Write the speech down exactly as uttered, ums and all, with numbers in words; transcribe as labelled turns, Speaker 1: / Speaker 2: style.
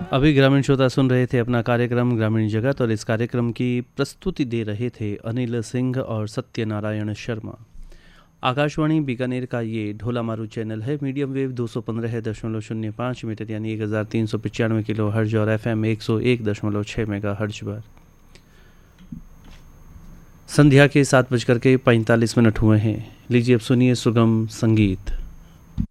Speaker 1: अभी ग्रामीण श्रोता सुन रहे थे अपना कार्यक्रम ग्रामीण जगत और इस कार्यक्रम की प्रस्तुति दे रहे थे अनिल सिंह और सत्यनारायण शर्मा। आकाशवाणी बीकानेर का ये ढोला मारू चैनल है। मीडियम वेव दो सौ पंद्रह दशमलव शून्य पाँच मीटर यानी एक हज़ार तीन सौ पचानवे किलो हर्ज और एफ एम एक सौ एक दशमलव छः मेगा हर्ज पर संध्या के सात बजकर के पैंतालीस मिनट हुए हैं। लीजिए अब सुनिए सुगम संगीत।